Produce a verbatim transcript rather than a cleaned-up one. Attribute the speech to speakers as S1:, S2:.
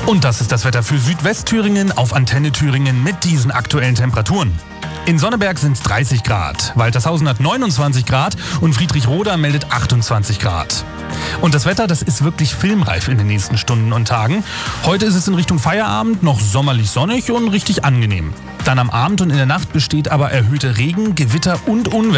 S1: Und das ist das Wetter für Südwestthüringen auf Antenne Thüringen mit diesen aktuellen Temperaturen. In Sonneberg sind es dreißig Grad, Waltershausen hat neunundzwanzig Grad und Friedrichroda meldet achtundzwanzig Grad. Und das Wetter, das ist wirklich filmreif in den nächsten Stunden und Tagen. Heute ist es in Richtung Feierabend noch sommerlich sonnig und richtig angenehm. Dann am Abend und in der Nacht besteht aber erhöhte Regen-, Gewitter- und Unwetter.